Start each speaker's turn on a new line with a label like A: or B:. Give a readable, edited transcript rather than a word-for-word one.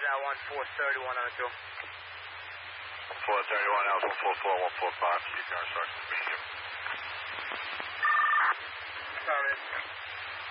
A: that 1431 on the 2.
B: 431, Alpha 144, 145, Houston instructions, meeting you